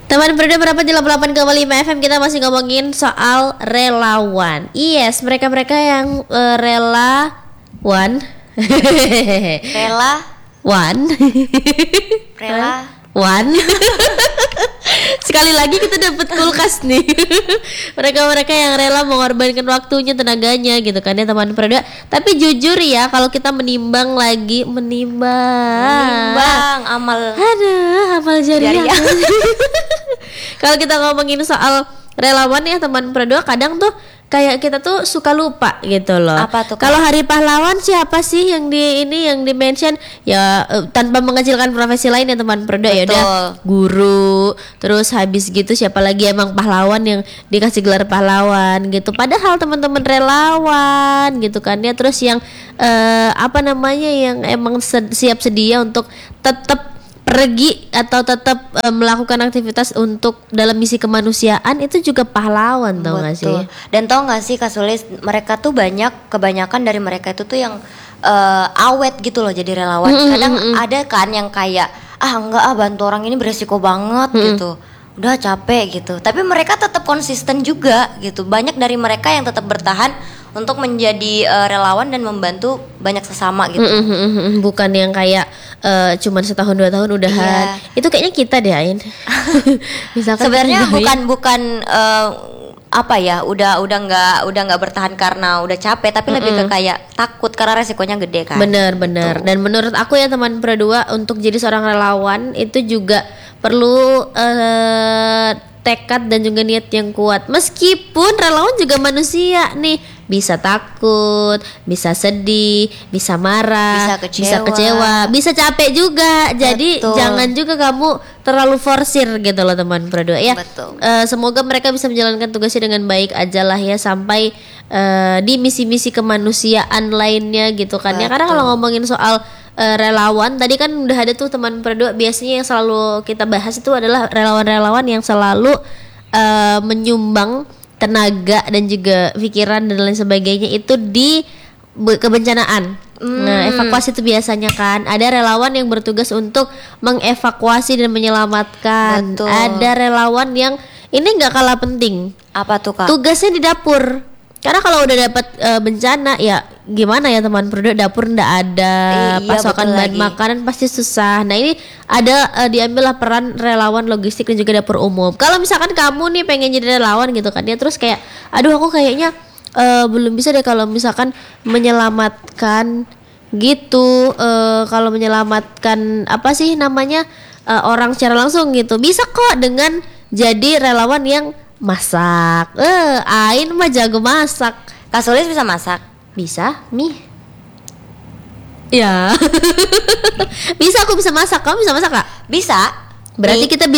Teman Perda berapa di 88,5 FM, kita masih ngomongin soal relawan. Yes, mereka-mereka yang relawan. Relawan. Sekali lagi kita dapat kulkas nih. Mereka-mereka yang rela mengorbankan waktunya, tenaganya gitu kan ya teman Perda. Tapi jujur ya, kalau kita menimbang amal jariah. Kalau kita ngomongin soal relawan ya teman Perda, kadang tuh kayak kita tuh suka lupa gitu loh. Apa tuh? Kalau hari pahlawan siapa sih yang di mention ya, tanpa mengecilkan profesi lain ya teman Perda. Ya udah guru, terus habis gitu siapa lagi emang pahlawan yang dikasih gelar pahlawan gitu. Padahal teman-teman relawan gitu kan ya, terus yang yang emang siap sedia untuk tetap pergi atau tetap melakukan aktivitas untuk dalam misi kemanusiaan, itu juga pahlawan, tau gak sih? Dan tau gak sih Kak Sulis, mereka tuh kebanyakan dari mereka itu tuh yang awet gitu loh jadi relawan. Kadang ada kan yang kayak bantu orang ini beresiko banget gitu, udah capek gitu, tapi mereka tetap konsisten juga gitu. Banyak dari mereka yang tetap bertahan untuk menjadi relawan dan membantu banyak sesama gitu. Bukan yang kayak cuman setahun 2 tahun udahan. Itu kayaknya kita deh, Ain. Sebenarnya bukan udah nggak bertahan karena udah capek, tapi lebih ke kayak takut karena resikonya gede kan. Bener. Dan menurut aku ya teman Perdua, untuk jadi seorang relawan itu juga perlu tekad dan juga niat yang kuat. Meskipun relawan juga manusia nih, bisa takut, bisa sedih, bisa marah, bisa kecewa, bisa capek juga. Jadi jangan juga kamu terlalu forsir gitu loh teman Perdua ya. Semoga mereka bisa menjalankan tugasnya dengan baik aja lah ya, sampai di misi-misi kemanusiaan lainnya gitu kan ya. Karena kalau ngomongin soal relawan tadi kan udah ada tuh teman Perdua, biasanya yang selalu kita bahas itu adalah relawan-relawan yang selalu menyumbang tenaga dan juga pikiran dan lain sebagainya itu di kebencanaan. Nah, evakuasi itu biasanya kan ada relawan yang bertugas untuk mengevakuasi dan menyelamatkan. Ada relawan yang ini nggak kalah penting. Apa tuh Kak? Tugasnya di dapur. Karena kalau udah dapat bencana ya gimana ya teman Perdua, dapur ndak ada, pasokan bahan makanan pasti susah. Nah ini ada diambillah peran relawan logistik dan juga dapur umum. Kalau misalkan kamu nih pengen jadi relawan gitu kan ya, terus kayak aduh aku kayaknya belum bisa deh kalau misalkan menyelamatkan gitu, kalau menyelamatkan orang secara langsung gitu, bisa kok dengan jadi relawan yang masak. Ain mah jago masak. Kak Sulis bisa masak? Bisa, mie. Ya. Bisa, aku bisa masak. Kamu bisa masak Kak? Bisa. Berarti kita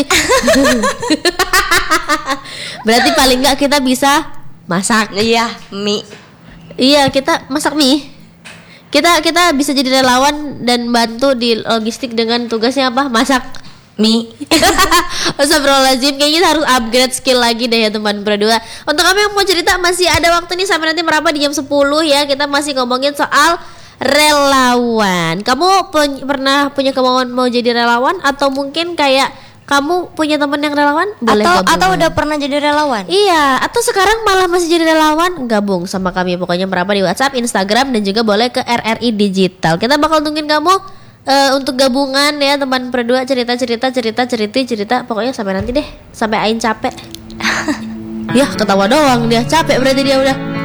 berarti paling enggak kita bisa masak. Iya, mie. Iya, kita masak mie. Kita bisa jadi relawan dan bantu di logistik dengan tugasnya apa? Masak mie. Astagfirullahaladzim, kayaknya kita harus upgrade skill lagi deh ya teman Perdua. Untuk kamu yang mau cerita masih ada waktu nih sampai nanti berapa di jam 10 ya. Kita masih ngomongin soal relawan. Kamu pernah punya kemauan mau jadi relawan, atau mungkin kayak kamu punya teman yang relawan? Boleh atau udah pernah jadi relawan? Iya, atau sekarang malah masih jadi relawan? Gabung sama kami pokoknya berapa di WhatsApp, Instagram, dan juga boleh ke RRI Digital. Kita bakal tungguin kamu untuk gabungan ya teman Perdua, cerita pokoknya sampai nanti deh, sampai Ain capek. Ya ketawa doang dia, capek berarti dia udah.